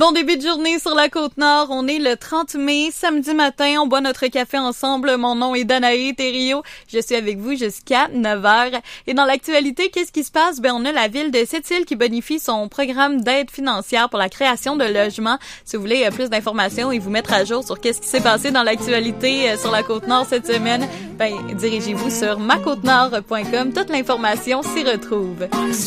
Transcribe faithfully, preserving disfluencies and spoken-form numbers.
Bon début de journée sur la Côte-Nord. On est le trente mai, samedi matin. On boit notre café ensemble. Mon nom est Danae Thériault. Je suis avec vous jusqu'à neuf heures. Et dans l'actualité, qu'est-ce qui se passe? Ben, on a la ville de Sept-Îles qui bonifie son programme d'aide financière pour la création de logements. Si vous voulez plus d'informations et vous mettre à jour sur qu'est-ce qui s'est passé dans l'actualité sur la Côte-Nord cette semaine, ben, dirigez-vous sur ma côte nord point com. Toute l'information s'y retrouve.